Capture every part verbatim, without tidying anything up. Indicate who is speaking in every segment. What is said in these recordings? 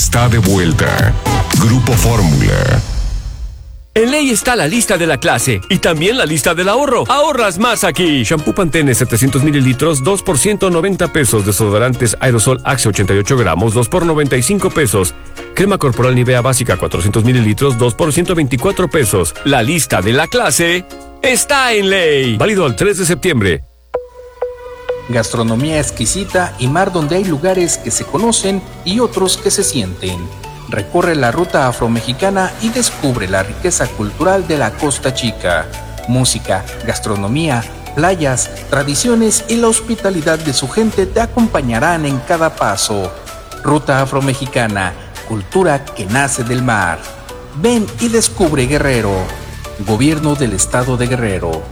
Speaker 1: está de vuelta. Grupo Fórmula.
Speaker 2: En Ley está la lista de la clase y también la lista del ahorro. Ahorras más aquí. Shampoo Pantene setecientos mililitros, dos por ciento noventa pesos. Desodorantes Aerosol Axe ochenta y ocho gramos, dos por noventa y cinco pesos. Crema corporal Nivea básica cuatrocientos mililitros, dos por ciento veinticuatro pesos. La lista de la clase está en Ley. Válido al tres de septiembre.
Speaker 3: Gastronomía exquisita y mar donde hay lugares que se conocen y otros que se sienten. Recorre la ruta afromexicana y descubre la riqueza cultural de la Costa Chica. Música, gastronomía, playas, tradiciones y la hospitalidad de su gente te acompañarán en cada paso. Ruta afromexicana, cultura que nace del mar. Ven y descubre Guerrero. Gobierno del Estado de Guerrero.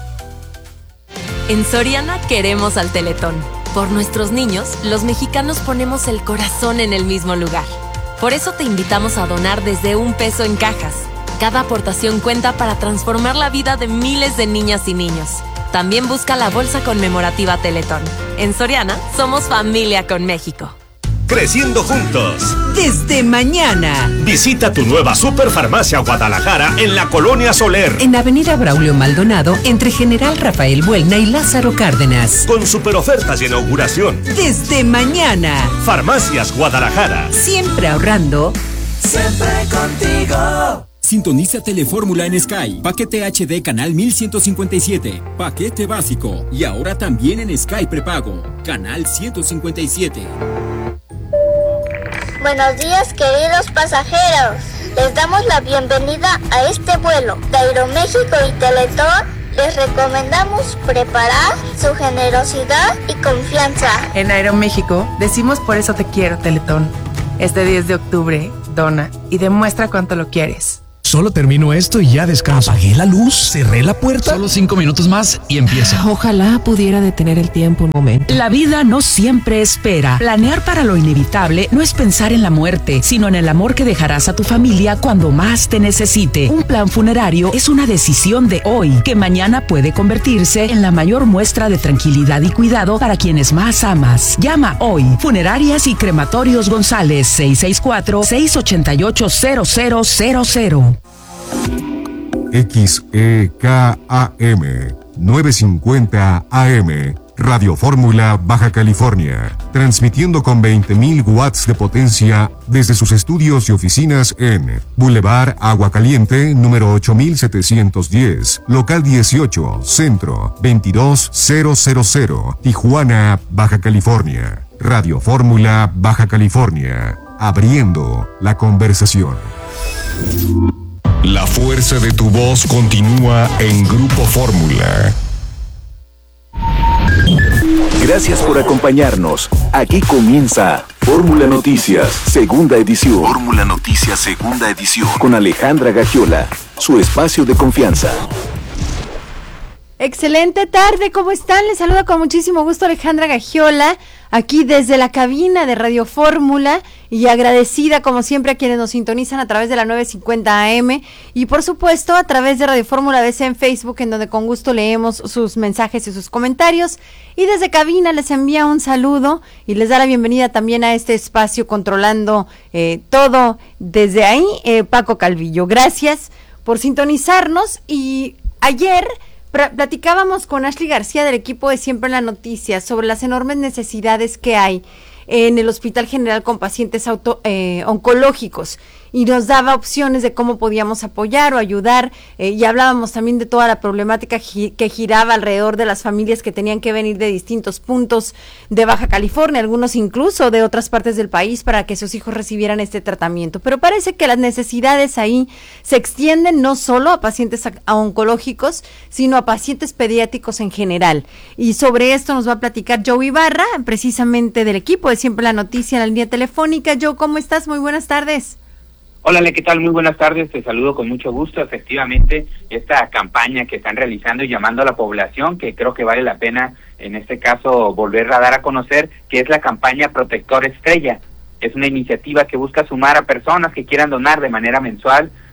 Speaker 4: En Soriana queremos al Teletón. Por nuestros niños, los mexicanos ponemos el corazón en el mismo lugar. Por eso te invitamos a donar desde un peso en cajas. Cada aportación cuenta para transformar la vida de miles de niñas y niños. También busca la bolsa conmemorativa Teletón. En Soriana, somos familia con México.
Speaker 5: Creciendo juntos.
Speaker 6: Desde mañana.
Speaker 5: Visita tu nueva Superfarmacia Guadalajara en la Colonia Soler.
Speaker 6: En Avenida Braulio Maldonado, entre General Rafael Buelna y Lázaro Cárdenas.
Speaker 5: Con super ofertas de inauguración.
Speaker 6: Desde mañana.
Speaker 5: Farmacias Guadalajara.
Speaker 6: Siempre ahorrando.
Speaker 7: Siempre contigo.
Speaker 8: Sintoniza Telefórmula en Sky. Paquete H D canal mil ciento cincuenta y siete. Paquete básico. Y ahora también en Sky prepago. Canal ciento cincuenta y siete.
Speaker 9: Buenos días, queridos pasajeros. Les damos la bienvenida a este vuelo de Aeroméxico y Teletón. Les recomendamos preparar su generosidad y confianza.
Speaker 10: En Aeroméxico decimos por eso te quiero, Teletón. Este diez de octubre, dona y demuestra cuánto lo quieres.
Speaker 11: Solo termino esto y ya descanso. Apagué la luz, cerré la puerta.
Speaker 12: Solo cinco minutos más y empieza.
Speaker 13: Ojalá pudiera detener el tiempo un momento.
Speaker 14: La vida no siempre espera. Planear para lo inevitable no es pensar en la muerte, sino en el amor que dejarás a tu familia cuando más te necesite. Un plan funerario es una decisión de hoy, que mañana puede convertirse en la mayor muestra de tranquilidad y cuidado para quienes más amas. Llama hoy. Funerarias y Crematorios González, seis seis cuatro, seis ocho ocho, cero cero cero cero.
Speaker 1: X E K A M novecientos cincuenta A M Radio Fórmula Baja California, transmitiendo con veinte mil watts de potencia desde sus estudios y oficinas en Boulevard Agua Caliente, número ocho mil setecientos diez, local dieciocho, centro, veintidós mil, Tijuana, Baja California. Radio Fórmula Baja California, abriendo la conversación. La fuerza de tu voz continúa en Grupo Fórmula.
Speaker 15: Gracias por acompañarnos. Aquí comienza Fórmula Noticias, segunda edición. Fórmula Noticias, segunda edición. Con Alejandra Gagiola, su espacio de confianza.
Speaker 16: Excelente tarde, ¿cómo están? Les saluda con muchísimo gusto Alejandra Gagiola, aquí desde la cabina de Radio Fórmula, y agradecida como siempre a quienes nos sintonizan a través de la novecientos cincuenta A M y por supuesto a través de Radio Fórmula B C en Facebook, en donde con gusto leemos sus mensajes y sus comentarios, y desde cabina les envía un saludo y les da la bienvenida también a este espacio controlando eh, todo desde ahí, eh, Paco Calvillo. Gracias por sintonizarnos. Y ayer platicábamos con Ashley García del equipo de Siempre en la Noticia sobre las enormes necesidades que hay en el Hospital General con pacientes auto, eh, oncológicos, y nos daba opciones de cómo podíamos apoyar o ayudar, eh, y hablábamos también de toda la problemática gi- que giraba alrededor de las familias que tenían que venir de distintos puntos de Baja California, algunos incluso de otras partes del país, para que sus hijos recibieran este tratamiento. Pero parece que las necesidades ahí se extienden no solo a pacientes a- a oncológicos, sino a pacientes pediátricos en general. Y sobre esto nos va a platicar Joe Ibarra, precisamente del equipo de Siempre la Noticia, en la línea telefónica. Joe, ¿cómo estás? Muy buenas tardes.
Speaker 17: Hola, ¿qué tal? Muy buenas tardes, te saludo con mucho gusto. Efectivamente, esta campaña que están realizando y llamando a la población, que creo que vale la pena en este caso volver a dar a conocer, que es la campaña Protector Estrella. Es una iniciativa que busca sumar a personas que quieran donar de manera mensual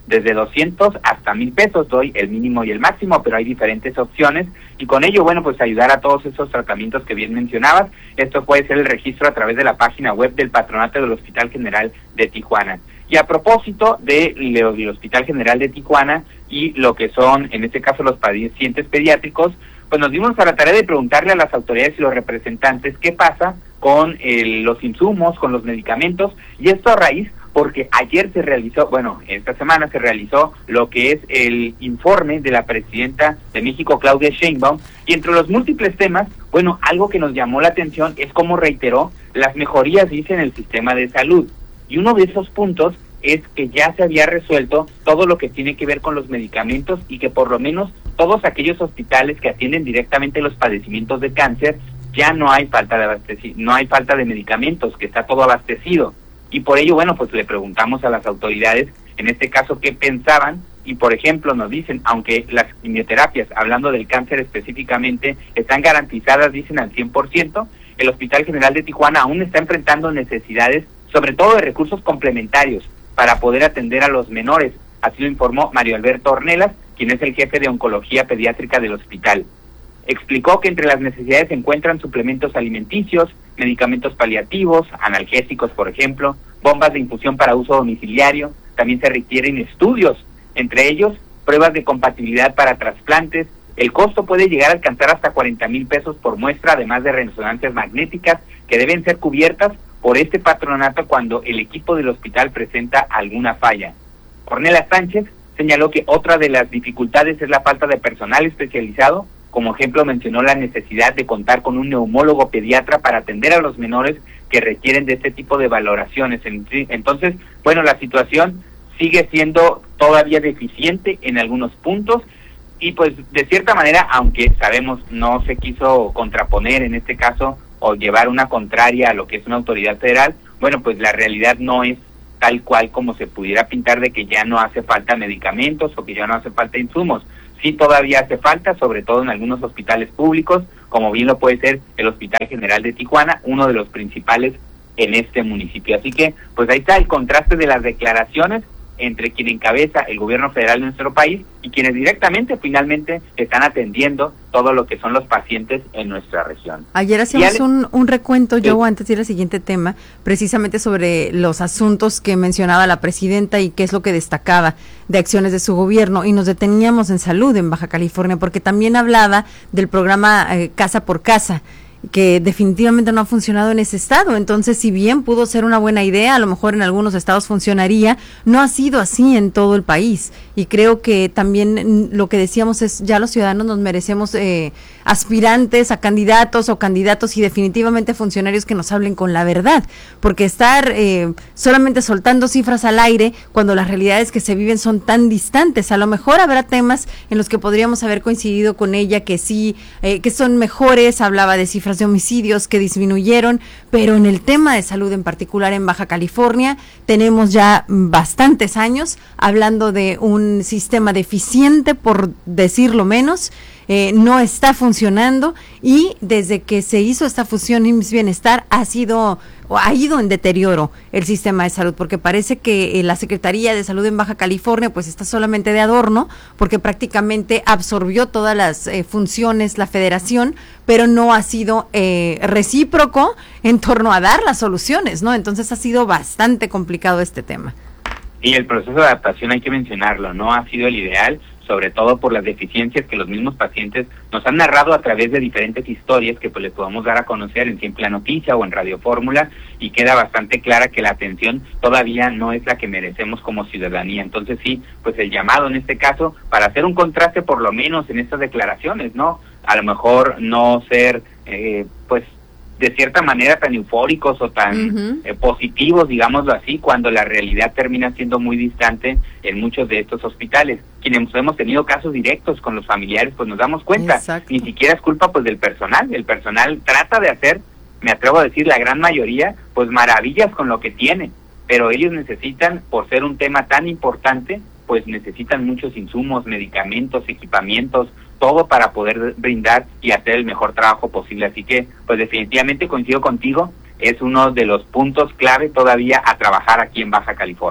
Speaker 17: desde doscientos hasta mil pesos, doy el mínimo y el máximo, pero hay diferentes opciones, y con ello, bueno, pues ayudar a todos esos tratamientos que bien mencionabas. Esto puede ser el registro a través de la página web del Patronato del Hospital General de Tijuana. Y a propósito de lo del Hospital General de Tijuana y lo que son, en este caso, los pacientes pediátricos, pues nos dimos a la tarea de preguntarle a las autoridades y los representantes qué pasa con eh, los insumos, con los medicamentos, y esto a raíz porque ayer se realizó, bueno, esta semana se realizó lo que es el informe de la presidenta de México, Claudia Sheinbaum, y entre los múltiples temas, bueno, algo que nos llamó la atención es cómo reiteró las mejorías, dice, en el sistema de salud. Y uno de esos puntos es que ya se había resuelto todo lo que tiene que ver con los medicamentos y que por lo menos todos aquellos hospitales que atienden directamente los padecimientos de cáncer ya no hay falta de abasteci- no hay falta de medicamentos, que está todo abastecido. Y por ello, bueno, pues le preguntamos a las autoridades, en este caso, qué pensaban, y por ejemplo nos dicen, aunque las quimioterapias, hablando del cáncer específicamente, están garantizadas, dicen, al cien por ciento, el Hospital General de Tijuana aún está enfrentando necesidades, sobre todo de recursos complementarios, para poder atender a los menores. Así lo informó Mario Alberto Ornelas, quien es el jefe de oncología pediátrica del hospital. Explicó que entre las necesidades se encuentran suplementos alimenticios, medicamentos paliativos, analgésicos, por ejemplo, bombas de infusión para uso domiciliario. También se requieren estudios, entre ellos pruebas de compatibilidad para trasplantes. El costo puede llegar a alcanzar hasta cuarenta mil pesos por muestra, además de resonancias magnéticas que deben ser cubiertas por este patronato cuando el equipo del hospital presenta alguna falla. Ornelas Sánchez señaló que otra de las dificultades es la falta de personal especializado. Como ejemplo, mencionó la necesidad de contar con un neumólogo pediatra para atender a los menores que requieren de este tipo de valoraciones. Entonces, bueno, la situación sigue siendo todavía deficiente en algunos puntos y pues de cierta manera, aunque sabemos no se quiso contraponer en este caso o llevar una contraria a lo que es una autoridad federal, bueno, pues la realidad no es tal cual como se pudiera pintar de que ya no hace falta medicamentos o que ya no hace falta insumos. Sí todavía hace falta, sobre todo en algunos hospitales públicos, como bien lo puede ser el Hospital General de Tijuana, uno de los principales en este municipio. Así que, pues ahí está el contraste de las declaraciones entre quien encabeza el gobierno federal de nuestro país y quienes directamente, finalmente, están atendiendo todo lo que son los pacientes en nuestra región.
Speaker 16: Ayer hacíamos
Speaker 17: al...
Speaker 16: un, un recuento,
Speaker 17: sí.
Speaker 16: yo antes de ir al siguiente tema, precisamente sobre los asuntos que mencionaba la presidenta y qué es lo que destacaba de acciones de su gobierno, y nos deteníamos en salud en Baja California, porque también hablaba del programa eh, Casa por Casa, que definitivamente no ha funcionado en ese estado. Entonces, si bien pudo ser una buena idea, a lo mejor en algunos estados funcionaría, no ha sido así en todo el país. Y creo que también lo que decíamos es, ya los ciudadanos nos merecemos eh, aspirantes a candidatos o candidatos y definitivamente funcionarios que nos hablen con la verdad, porque estar eh, solamente soltando cifras al aire cuando las realidades que se viven son tan distantes. A lo mejor habrá temas en los que podríamos haber coincidido con ella que sí, eh, que son mejores, hablaba de cifras de homicidios que disminuyeron, pero en el tema de salud en particular en Baja California tenemos ya bastantes años hablando de un sistema deficiente, por decirlo menos. Eh, no está funcionando y desde que se hizo esta fusión I M S S Bienestar ha sido o ha ido en deterioro el sistema de salud, porque parece que eh, la Secretaría de Salud en Baja California pues está solamente de adorno, porque prácticamente absorbió todas las eh, funciones la federación, pero no ha sido eh, recíproco en torno a dar las soluciones, ¿no? Entonces ha sido bastante complicado este tema.
Speaker 17: Y el proceso de adaptación, hay que mencionarlo, no ha sido el ideal, sobre todo por las deficiencias que los mismos pacientes nos han narrado a través de diferentes historias que pues les podemos dar a conocer en Siempre la Noticia o en Radio Fórmula, y queda bastante clara que la atención todavía no es la que merecemos como ciudadanía. Entonces sí, pues el llamado en este caso para hacer un contraste por lo menos en estas declaraciones, ¿no? A lo mejor no ser, eh, pues, de cierta manera tan eufóricos o tan uh-huh. eh, positivos, digámoslo así, cuando la realidad termina siendo muy distante en muchos de estos hospitales. Quienes hemos tenido casos directos con los familiares, pues nos damos cuenta. Exacto. Ni siquiera es culpa pues del personal. El personal trata de hacer, me atrevo a decir la gran mayoría, pues maravillas con lo que tiene, pero ellos necesitan, por ser un tema tan importante, pues necesitan muchos insumos, medicamentos, equipamientos, todo para poder brindar y hacer el mejor trabajo posible. Así que, pues definitivamente coincido contigo, es uno de los puntos clave todavía a trabajar aquí en Baja California.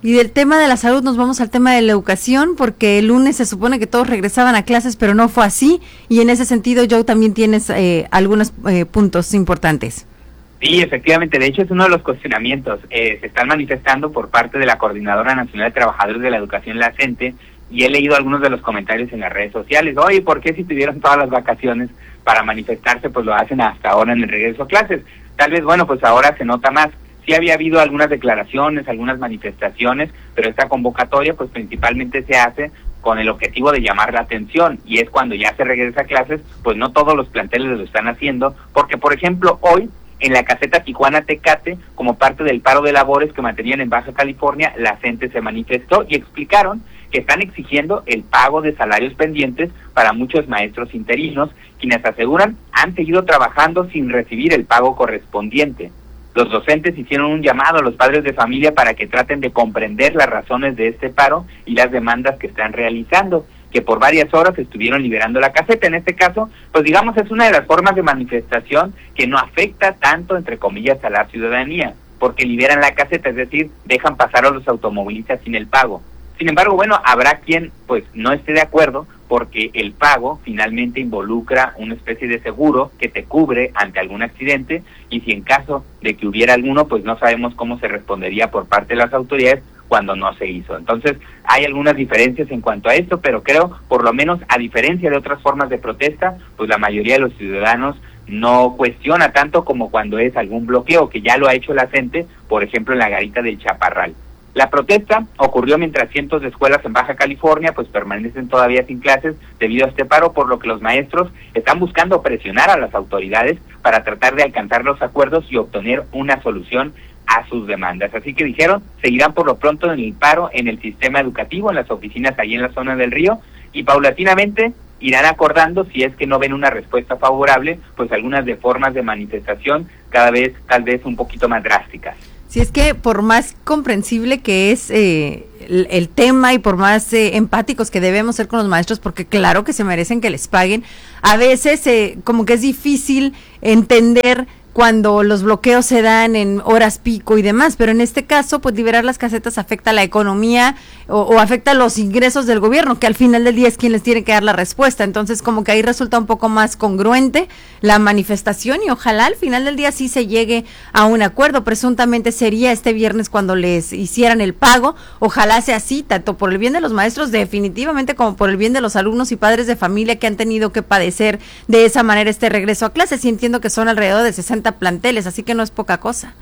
Speaker 16: Y del tema de la salud nos vamos al tema de la educación, porque el lunes se supone que todos regresaban a clases, pero no fue así, y en ese sentido, Joe, también tienes eh, algunos eh, puntos importantes.
Speaker 17: Sí, efectivamente, de hecho es uno de los cuestionamientos. Eh, se están manifestando por parte de la Coordinadora Nacional de Trabajadores de la Educación, la C E N T E, y he leído algunos de los comentarios en las redes sociales. Oye, ¿por qué si tuvieron todas las vacaciones para manifestarse, pues lo hacen hasta ahora en el regreso a clases? Tal vez, bueno, pues ahora se nota más. Sí había habido algunas declaraciones, algunas manifestaciones, pero esta convocatoria pues principalmente se hace con el objetivo de llamar la atención, y es cuando ya se regresa a clases, pues no todos los planteles lo están haciendo, porque por ejemplo hoy en la caseta Tijuana-Tecate, como parte del paro de labores que mantenían en Baja California, la C E N T E se manifestó y explicaron que están exigiendo el pago de salarios pendientes para muchos maestros interinos, quienes aseguran han seguido trabajando sin recibir el pago correspondiente. Los docentes hicieron un llamado a los padres de familia para que traten de comprender las razones de este paro y las demandas que están realizando, que por varias horas estuvieron liberando la caseta. En este caso, pues digamos, es una de las formas de manifestación que no afecta tanto, entre comillas, a la ciudadanía, porque liberan la caseta, es decir, dejan pasar a los automovilistas sin el pago. Sin embargo, bueno, habrá quien pues no esté de acuerdo, porque el pago finalmente involucra una especie de seguro que te cubre ante algún accidente, y si en caso de que hubiera alguno, pues no sabemos cómo se respondería por parte de las autoridades cuando no se hizo. Entonces, hay algunas diferencias en cuanto a esto, pero creo, por lo menos a diferencia de otras formas de protesta, pues la mayoría de los ciudadanos no cuestiona tanto como cuando es algún bloqueo, que ya lo ha hecho la C E N T E, por ejemplo en la garita del Chaparral. La protesta ocurrió mientras cientos de escuelas en Baja California pues permanecen todavía sin clases debido a este paro, por lo que los maestros están buscando presionar a las autoridades para tratar de alcanzar los acuerdos y obtener una solución a sus demandas. Así que dijeron, seguirán por lo pronto en el paro en el sistema educativo, en las oficinas allí en la zona del Río, y paulatinamente irán acordando, si es que no ven una respuesta favorable, pues algunas de formas de manifestación cada vez, tal vez un poquito más drásticas.
Speaker 16: Si es que por más comprensible que es eh, el, el tema y por más eh, empáticos que debemos ser con los maestros, porque claro que se merecen que les paguen, a veces eh, como que es difícil entender cuando los bloqueos se dan en horas pico y demás, pero en este caso, pues liberar las casetas afecta a la economía o, o afecta a los ingresos del gobierno, que al final del día es quien les tiene que dar la respuesta. Entonces, como que ahí resulta un poco más congruente la manifestación, y ojalá al final del día sí se llegue a un acuerdo. Presuntamente sería este viernes cuando les hicieran el pago. Ojalá sea así, tanto por el bien de los maestros definitivamente como por el bien de los alumnos y padres de familia que han tenido que padecer de esa manera este regreso a clases. Y entiendo que son alrededor de sesenta planteles, así que no es poca cosa.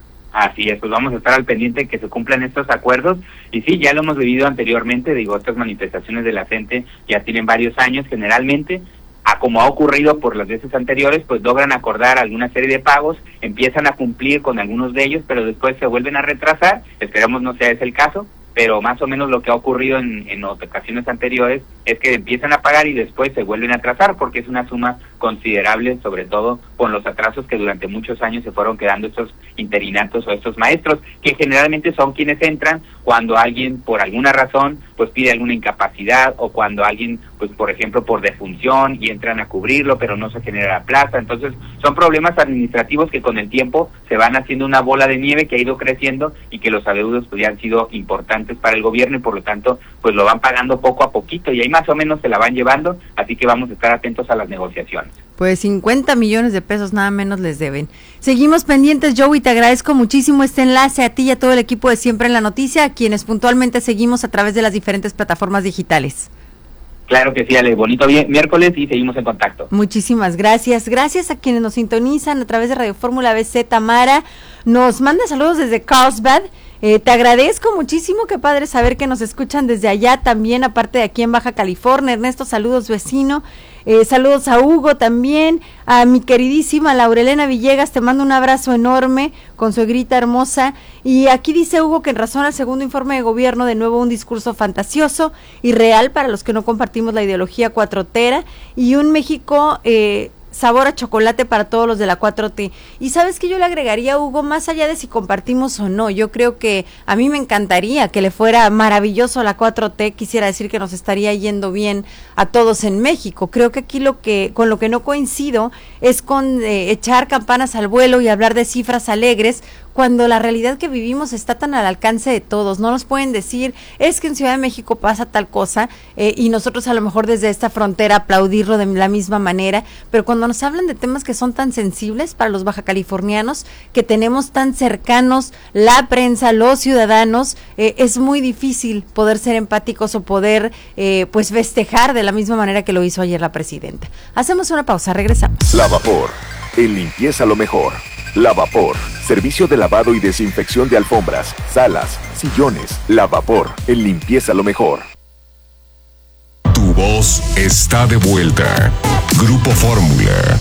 Speaker 17: Así es, pues vamos a estar al pendiente de que se cumplan estos acuerdos, y sí, ya lo hemos vivido anteriormente, digo, estas manifestaciones de la gente ya tienen varios años, generalmente, a como ha ocurrido por las veces anteriores, pues logran acordar alguna serie de pagos, empiezan a cumplir con algunos de ellos, pero después se vuelven a retrasar, esperemos no sea ese el caso, pero más o menos lo que ha ocurrido en, en ocasiones anteriores es que empiezan a pagar y después se vuelven a atrasar, porque es una suma considerable, sobre todo con los atrasos que durante muchos años se fueron quedando estos interinatos o estos maestros, que generalmente son quienes entran cuando alguien por alguna razón pues pide alguna incapacidad, o cuando alguien pues por ejemplo por defunción y entran a cubrirlo pero no se genera la plaza. Entonces son problemas administrativos que con el tiempo se van haciendo una bola de nieve que ha ido creciendo, y que los adeudos pues ya han sido importantes para el gobierno, y por lo tanto pues lo van pagando poco a poquito, y ahí más o menos se la van llevando, así que vamos a estar atentos a las negociaciones.
Speaker 16: Pues cincuenta millones de pesos nada menos les deben. Seguimos pendientes, Joe, y te agradezco muchísimo este enlace a ti y a todo el equipo de Siempre en la Noticia, a quienes puntualmente seguimos a través de las diferentes plataformas digitales.
Speaker 17: Claro que sí, Ale, bonito miércoles y seguimos en contacto.
Speaker 16: Muchísimas gracias. Gracias a quienes nos sintonizan a través de Radio Fórmula B C. Tamara nos manda saludos desde Carlsbad. Eh, te agradezco muchísimo, qué padre saber que nos escuchan desde allá también, aparte de aquí en Baja California. Ernesto, saludos vecino. Eh, saludos a Hugo también, a mi queridísima Laurelena Villegas, te mando un abrazo enorme con su grita hermosa. Y aquí dice Hugo que en razón al segundo informe de gobierno, de nuevo un discurso fantasioso y real para los que no compartimos la ideología cuatrotera, y un México eh, sabor a chocolate para todos los de la cuatro T. Y sabes que yo le agregaría, Hugo, más allá de si compartimos o no, yo creo que a mí me encantaría que le fuera maravilloso a la cuatro T, quisiera decir que nos estaría yendo bien a todos en México. Creo que aquí lo que con lo que no coincido es con eh, echar campanas al vuelo y hablar de cifras alegres cuando la realidad que vivimos está tan al alcance de todos. No nos pueden decir, es que en Ciudad de México pasa tal cosa, eh, y nosotros a lo mejor desde esta frontera aplaudirlo de la misma manera, pero cuando nos hablan de temas que son tan sensibles para los bajacalifornianos, que tenemos tan cercanos la prensa, los ciudadanos, eh, es muy difícil poder ser empáticos o poder eh, pues festejar de la misma manera que lo hizo ayer la presidenta. Hacemos una pausa, regresamos.
Speaker 15: Lavapor, en limpieza lo mejor. Lavapor, servicio de lavado y desinfección de alfombras, salas, sillones. Lavapor, en limpieza lo mejor.
Speaker 1: Tu voz está de vuelta. Grupo Fórmula.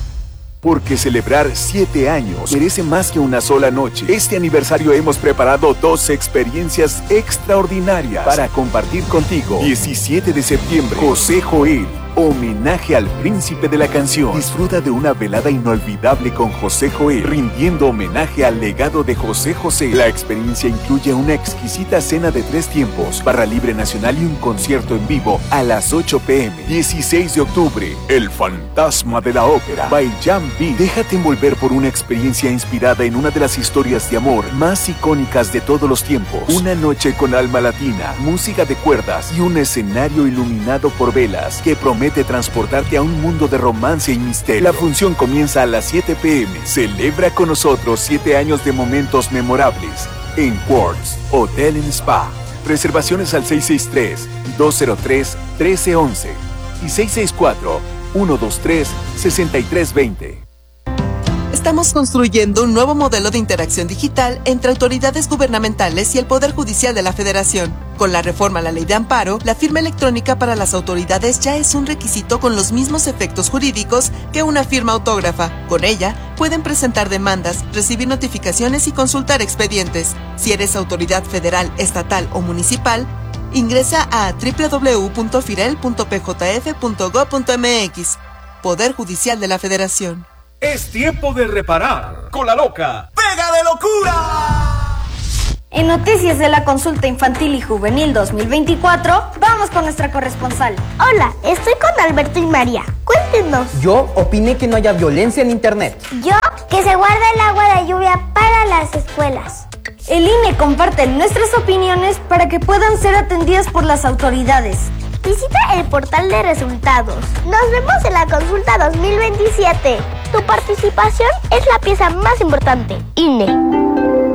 Speaker 15: Porque celebrar siete años merece más que una sola noche. Este aniversario hemos preparado dos experiencias extraordinarias para compartir contigo. diecisiete de septiembre, José Joel. Homenaje al príncipe de la canción. Disfruta de una velada inolvidable con José Joel, rindiendo homenaje al legado de José José. La experiencia incluye una exquisita cena de tres tiempos, barra libre nacional y un concierto en vivo a las ocho pe eme. dieciséis de octubre, El fantasma de la ópera, by Jan B. Déjate envolver por una experiencia inspirada en una de las historias de amor más icónicas de todos los tiempos. Una noche con alma latina, música de cuerdas y un escenario iluminado por velas que promete Promete transportarte a un mundo de romance y misterio. La función comienza a las siete pe eme. Celebra con nosotros siete años de momentos memorables en Quartz Hotel and Spa. Reservaciones al seis seis tres, dos cero tres, uno tres uno uno y seis seis cuatro, uno dos tres, seis tres dos cero.
Speaker 18: Estamos construyendo un nuevo modelo de interacción digital entre autoridades gubernamentales y el Poder Judicial de la Federación. Con la reforma a la Ley de Amparo, la firma electrónica para las autoridades ya es un requisito con los mismos efectos jurídicos que una firma autógrafa. Con ella, pueden presentar demandas, recibir notificaciones y consultar expedientes. Si eres autoridad federal, estatal o municipal, ingresa a doble u doble u doble u punto firel punto p j f punto gob punto m x. Poder Judicial de la Federación.
Speaker 5: Es tiempo de reparar con la loca Pega de Locura.
Speaker 19: En noticias de la consulta infantil y juvenil dos mil veinticuatro, vamos con nuestra corresponsal.
Speaker 9: Hola, estoy con Alberto y María. Cuéntenos.
Speaker 20: Yo opiné que no haya violencia en internet.
Speaker 9: Yo, que se guarde el agua de lluvia para las escuelas.
Speaker 19: El I N E comparte nuestras opiniones para que puedan ser atendidas por las autoridades.
Speaker 9: Visita el portal de resultados. Nos vemos en la consulta dos mil veintisiete. Tu participación es la pieza más importante. I N E.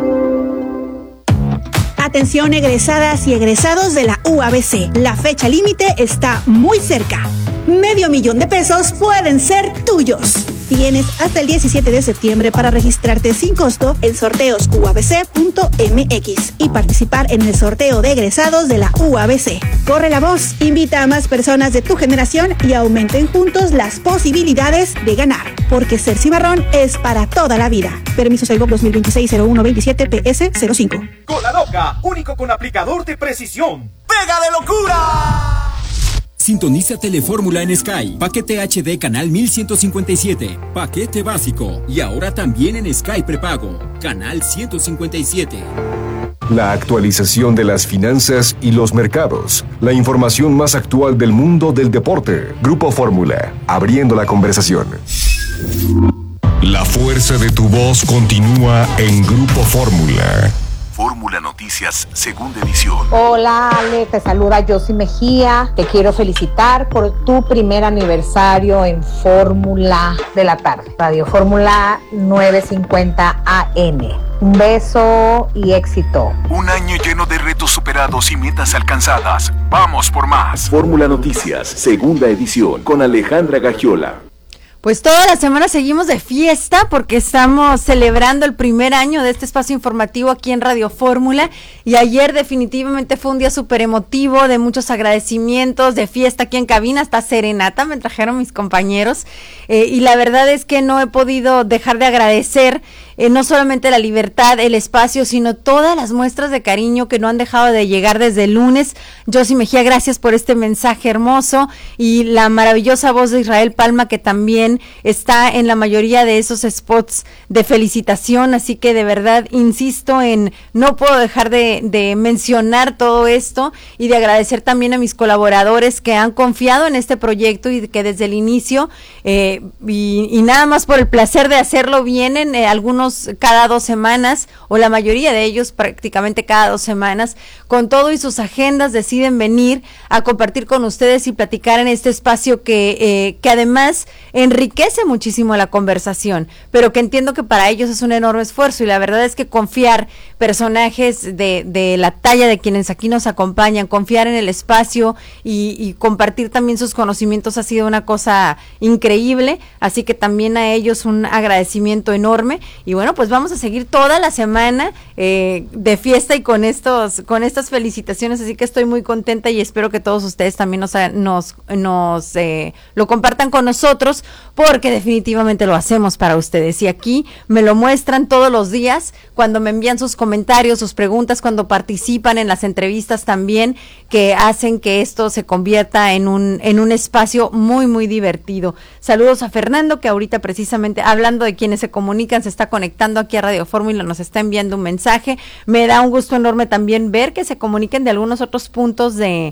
Speaker 21: Atención egresadas y egresados de la U A B C. La fecha límite está muy cerca. Medio millón de pesos pueden ser tuyos. Tienes hasta el diecisiete de septiembre para registrarte sin costo en sorteos u a b c punto m x y participar en el sorteo de egresados de la U A B C. Corre la voz, invita a más personas de tu generación y aumenten juntos las posibilidades de ganar. Porque ser cimarrón es para toda la vida. Permiso Segov dos mil veintiséis cero uno veintisiete P S cero cinco.
Speaker 5: Con la loca, único con aplicador de precisión. ¡Pega de locura!
Speaker 8: Sintoniza Telefórmula en Sky. Paquete H D canal mil ciento cincuenta y siete. Paquete básico. Y ahora también en Sky prepago. Canal ciento cincuenta y siete.
Speaker 1: La actualización de las finanzas y los mercados. La información más actual del mundo del deporte. Grupo Fórmula. Abriendo la conversación. La fuerza de tu voz continúa en Grupo Fórmula.
Speaker 15: Fórmula Noticias, segunda edición.
Speaker 22: Hola Ale, te saluda Josie Mejía. Te quiero felicitar por tu primer aniversario en Fórmula de la tarde. Radio Fórmula novecientos cincuenta A M. Un beso y éxito.
Speaker 15: Un año lleno de retos superados y metas alcanzadas. Vamos por más. Fórmula Noticias, segunda edición, con Alejandra Gagiola.
Speaker 16: Pues toda la semana seguimos de fiesta porque estamos celebrando el primer año de este espacio informativo aquí en Radio Fórmula y ayer definitivamente fue un día súper emotivo, de muchos agradecimientos, de fiesta aquí en cabina, hasta serenata me trajeron mis compañeros eh, y la verdad es que no he podido dejar de agradecer eh, no solamente la libertad, el espacio, sino todas las muestras de cariño que no han dejado de llegar desde el lunes. Josie Mejía, gracias por este mensaje hermoso y la maravillosa voz de Israel Palma que también está en la mayoría de esos spots de felicitación, así que de verdad insisto en, no puedo dejar de, de mencionar todo esto y de agradecer también a mis colaboradores que han confiado en este proyecto y que desde el inicio eh, y, y nada más por el placer de hacerlo vienen eh, algunos algunos cada dos semanas, o la mayoría de ellos prácticamente cada dos semanas, con todo y sus agendas deciden venir a compartir con ustedes y platicar en este espacio que, eh, que además enriquece muchísimo la conversación, pero que entiendo que para ellos es un enorme esfuerzo, y la verdad es que confiar personajes de, de la talla de quienes aquí nos acompañan, confiar en el espacio y, y compartir también sus conocimientos ha sido una cosa increíble, así que también a ellos un agradecimiento enorme. Y bueno, pues vamos a seguir toda la semana eh, de fiesta y con estos, con estas felicitaciones, así que estoy muy contenta y espero que todos ustedes también nos, nos, nos eh, lo compartan con nosotros, porque definitivamente lo hacemos para ustedes, y aquí me lo muestran todos los días cuando me envían sus comentarios, sus preguntas, cuando participan en las entrevistas también, que hacen que esto se convierta en un, en un espacio muy, muy divertido. Saludos a Fernando, que ahorita precisamente, hablando de quienes se comunican, se está conectando aquí a Radio Fórmula, nos está enviando un mensaje. Me da un gusto enorme también ver que se comuniquen de algunos otros puntos de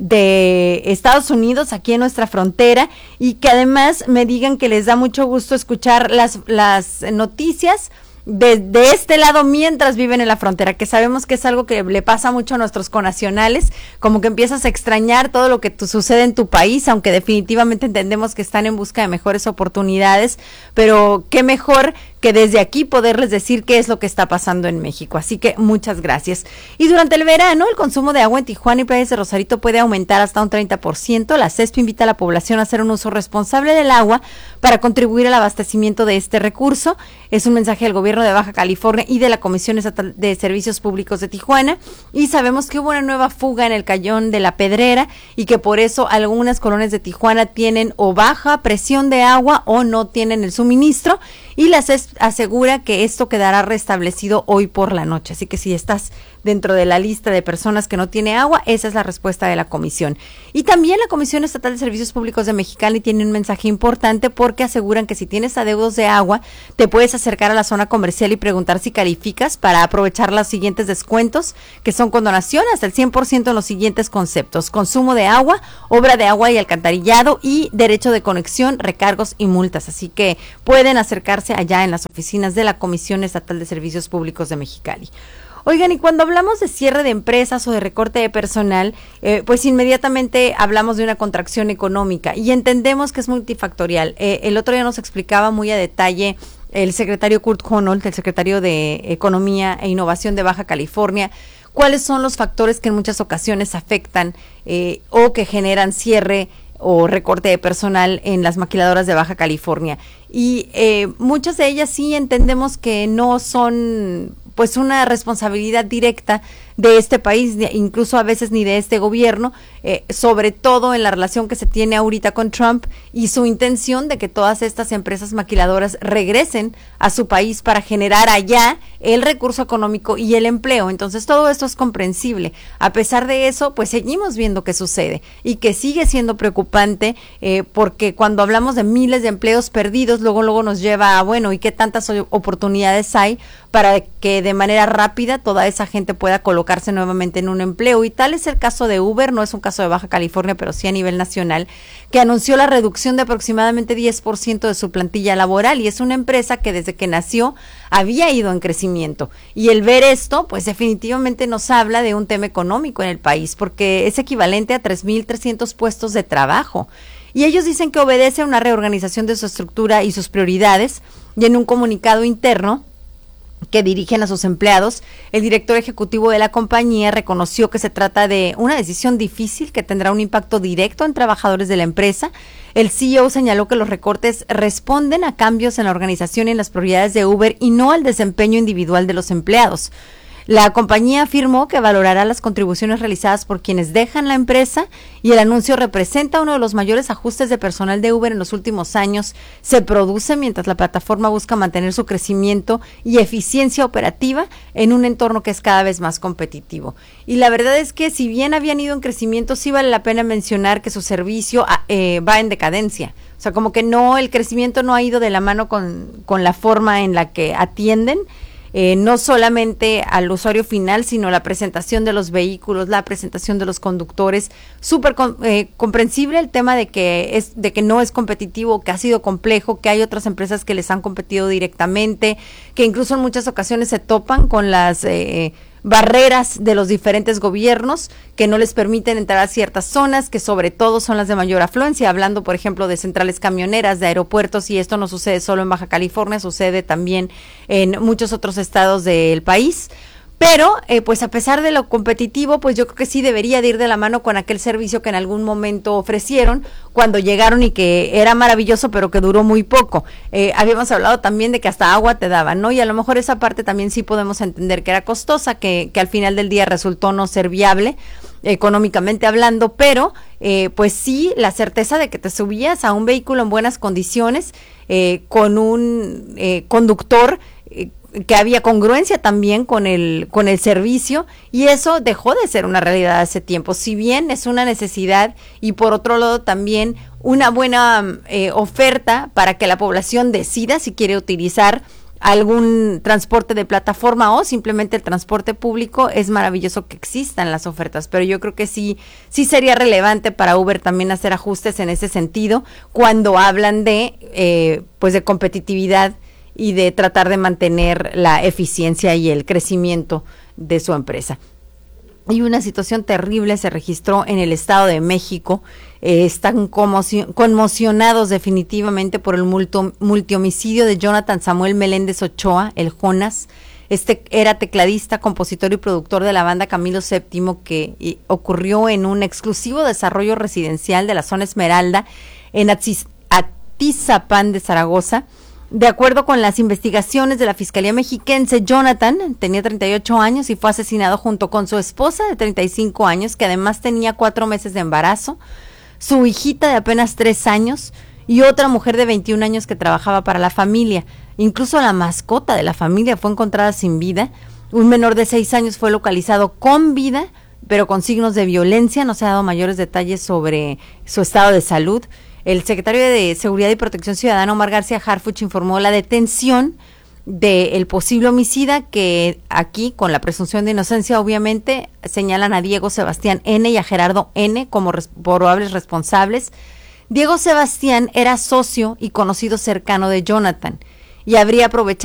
Speaker 16: de Estados Unidos, aquí en nuestra frontera, y que además me digan que les da mucho gusto escuchar las, las noticias de, de este lado mientras viven en la frontera, que sabemos que es algo que le pasa mucho a nuestros connacionales, como que empiezas a extrañar todo lo que tu, sucede en tu país, aunque definitivamente entendemos que están en busca de mejores oportunidades, pero qué mejor que desde aquí poderles decir qué es lo que está pasando en México. Así que muchas gracias. Y durante el verano, el consumo de agua en Tijuana y Playas de Rosarito puede aumentar hasta un treinta por ciento. La CESPI invita a la población a hacer un uso responsable del agua para contribuir al abastecimiento de este recurso. Es un mensaje del gobierno de Baja California y de la Comisión Estatal de Servicios Públicos de Tijuana. Y sabemos que hubo una nueva fuga en el Cañón de la Pedrera y que por eso algunas colonias de Tijuana tienen o baja presión de agua o no tienen el suministro. Y la CESPI asegura que esto quedará restablecido hoy por la noche. Así que si estás dentro de la lista de personas que no tiene agua, esa es la respuesta de la comisión. Y también la Comisión Estatal de Servicios Públicos de Mexicali tiene un mensaje importante, porque aseguran que si tienes adeudos de agua, te puedes acercar a la zona comercial y preguntar si calificas para aprovechar los siguientes descuentos, que son condonación hasta el cien por ciento en los siguientes conceptos: consumo de agua, obra de agua y alcantarillado, y derecho de conexión, recargos y multas. Así que pueden acercarse allá en las oficinas de la Comisión Estatal de Servicios Públicos de Mexicali. Oigan, y cuando hablamos de cierre de empresas o de recorte de personal, eh, pues inmediatamente hablamos de una contracción económica, y entendemos que es multifactorial. Eh, el otro día nos explicaba muy a detalle el secretario Kurt Honold, el secretario de Economía e Innovación de Baja California, cuáles son los factores que en muchas ocasiones afectan eh, o que generan cierre o recorte de personal en las maquiladoras de Baja California. Y eh, muchas de ellas sí entendemos que no son pues una responsabilidad directa de este país, incluso a veces ni de este gobierno, eh, sobre todo en la relación que se tiene ahorita con Trump y su intención de que todas estas empresas maquiladoras regresen a su país para generar allá el recurso económico y el empleo. Entonces todo esto es comprensible. A pesar de eso, pues seguimos viendo que sucede y que sigue siendo preocupante, eh, porque cuando hablamos de miles de empleos perdidos, luego luego nos lleva a, bueno, ¿y qué tantas oportunidades hay para que de manera rápida toda esa gente pueda colocar nuevamente en un empleo? Y tal es el caso de Uber, no es un caso de Baja California, pero sí a nivel nacional, que anunció la reducción de aproximadamente diez por ciento de su plantilla laboral, y es una empresa que desde que nació había ido en crecimiento. Y el ver esto, pues definitivamente nos habla de un tema económico en el país, porque es equivalente a tres mil trescientos puestos de trabajo. Y ellos dicen que obedece a una reorganización de su estructura y sus prioridades, y en un comunicado interno que dirigen a sus empleados, el director ejecutivo de la compañía reconoció que se trata de una decisión difícil que tendrá un impacto directo en trabajadores de la empresa. El C E O señaló que los recortes responden a cambios en la organización y en las prioridades de Uber y no al desempeño individual de los empleados. La compañía afirmó que valorará las contribuciones realizadas por quienes dejan la empresa, y el anuncio representa uno de los mayores ajustes de personal de Uber en los últimos años. Se produce mientras la plataforma busca mantener su crecimiento y eficiencia operativa en un entorno que es cada vez más competitivo. Y la verdad es que si bien habían ido en crecimiento, sí vale la pena mencionar que su servicio eh, va en decadencia. O sea, como que no, el crecimiento no ha ido de la mano con, con la forma en la que atienden. eh, no solamente al usuario final, sino la presentación de los vehículos, la presentación de los conductores. Súper com- eh, comprensible el tema de que es de que no es competitivo, que ha sido complejo, que hay otras empresas que les han competido directamente, que incluso en muchas ocasiones se topan con las eh, barreras de los diferentes gobiernos que no les permiten entrar a ciertas zonas, que sobre todo son las de mayor afluencia, hablando por ejemplo de centrales camioneras, de aeropuertos, y esto no sucede solo en Baja California, sucede también en muchos otros estados del país. Pero, eh, pues a pesar de lo competitivo, pues yo creo que sí debería de ir de la mano con aquel servicio que en algún momento ofrecieron cuando llegaron y que era maravilloso, pero que duró muy poco. Eh, habíamos hablado también de que hasta agua te daban, ¿no? Y a lo mejor esa parte también sí podemos entender que era costosa, que, que al final del día resultó no ser viable, económicamente hablando, pero eh, pues sí, la certeza de que te subías a un vehículo en buenas condiciones, eh, con un eh, conductor eh, que había congruencia también con el con el servicio, y eso dejó de ser una realidad hace tiempo. Si bien es una necesidad y por otro lado también una buena eh, oferta para que la población decida si quiere utilizar algún transporte de plataforma o simplemente el transporte público, es maravilloso que existan las ofertas, pero yo creo que sí sí sería relevante para Uber también hacer ajustes en ese sentido cuando hablan de eh, pues de competitividad y de tratar de mantener la eficiencia y el crecimiento de su empresa. Y una situación terrible se registró en el Estado de México. Eh, están conmocio- conmocionados definitivamente por el multo- multihomicidio de Jonathan Samuel Meléndez Ochoa, el Jonas. Este era tecladista, compositor y productor de la banda Camilo séptimo, que y, ocurrió en un exclusivo desarrollo residencial de la zona Esmeralda en Atziz- Atizapán de Zaragoza. De acuerdo con las investigaciones de la Fiscalía Mexiquense, Jonathan tenía treinta y ocho años y fue asesinado junto con su esposa de treinta y cinco años, que además tenía cuatro meses de embarazo, su hijita de apenas tres años y otra mujer de veintiún años que trabajaba para la familia. Incluso la mascota de la familia fue encontrada sin vida. Un menor de seis años fue localizado con vida, pero con signos de violencia. No se ha dado mayores detalles sobre su estado de salud. El secretario de Seguridad y Protección Ciudadana, Omar García Harfuch, informó la detención del posible homicida, que aquí, con la presunción de inocencia, obviamente, señalan a Diego Sebastián N. y a Gerardo N. como res- probables responsables. Diego Sebastián era socio y conocido cercano de Jonathan y habría aprovechado